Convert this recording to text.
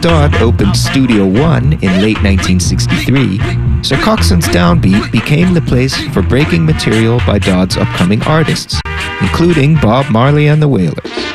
Dodd opened Studio One in late 1963, Sir Coxsone's Downbeat became the place for breaking material by Dodd's upcoming artists, including Bob Marley and the Wailers.